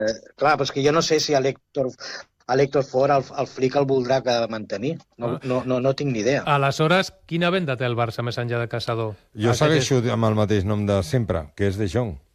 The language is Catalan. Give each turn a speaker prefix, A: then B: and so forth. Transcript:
A: Clar, però és que jo no sé si a l'Héctor Ford el Flick el voldrà mantenir. No tinc ni idea.
B: Aleshores, quina venda té el Barça més enllà de Caçador?
C: Jo segueixo amb el mateix nom de sempre, que és De Jong.